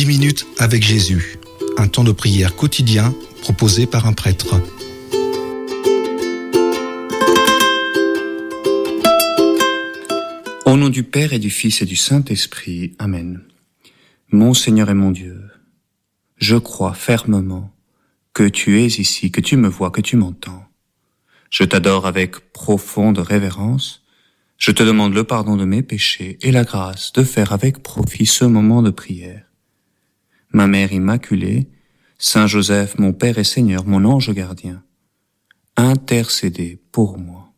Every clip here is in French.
minutes avec Jésus, un temps de prière quotidien proposé par un prêtre. Au nom du Père et du Fils et du Saint-Esprit, Amen. Mon Seigneur et mon Dieu, je crois fermement que tu es ici, que tu me vois, que tu m'entends. Je t'adore avec profonde révérence. Je te demande le pardon de mes péchés et la grâce de faire avec profit ce moment de prière. Ma Mère Immaculée, Saint Joseph, mon Père et Seigneur, mon ange gardien, intercédez pour moi.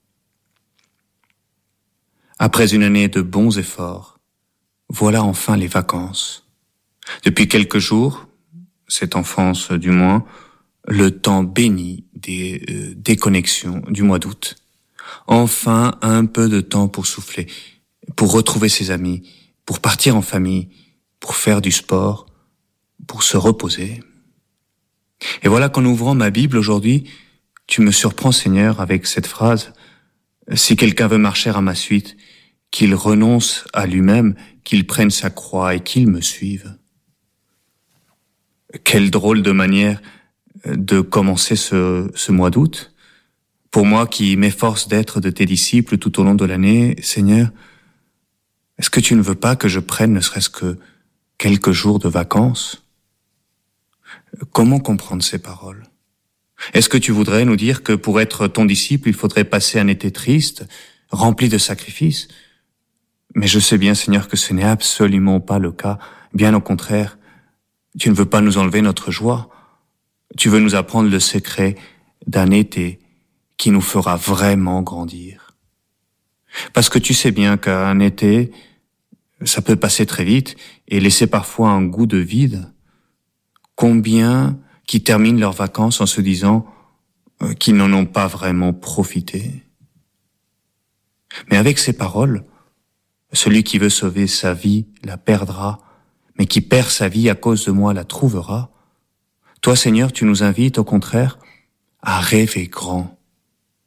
Après une année de bons efforts, voilà enfin les vacances. Depuis quelques jours, cette enfance du moins, le temps béni des déconnexions du mois d'août. Enfin, un peu de temps pour souffler, pour retrouver ses amis, pour partir en famille, pour faire du sport, pour se reposer. Et voilà qu'en ouvrant ma Bible aujourd'hui, tu me surprends, Seigneur, avec cette phrase « Si quelqu'un veut marcher à ma suite, qu'il renonce à lui-même, qu'il prenne sa croix et qu'il me suive. » Quelle drôle de manière de commencer ce mois d'août. Pour moi qui m'efforce d'être de tes disciples tout au long de l'année, Seigneur, est-ce que tu ne veux pas que je prenne ne serait-ce que quelques jours de vacances? Comment comprendre ces paroles? Est-ce que tu voudrais nous dire que pour être ton disciple, il faudrait passer un été triste, rempli de sacrifices? Mais je sais bien, Seigneur, que ce n'est absolument pas le cas. Bien au contraire, tu ne veux pas nous enlever notre joie. Tu veux nous apprendre le secret d'un été qui nous fera vraiment grandir. Parce que tu sais bien qu'un été, ça peut passer très vite et laisser parfois un goût de vide. Combien qui terminent leurs vacances en se disant qu'ils n'en ont pas vraiment profité. Mais avec ces paroles, celui qui veut sauver sa vie la perdra, mais qui perd sa vie à cause de moi la trouvera. Toi, Seigneur, tu nous invites au contraire à rêver grand,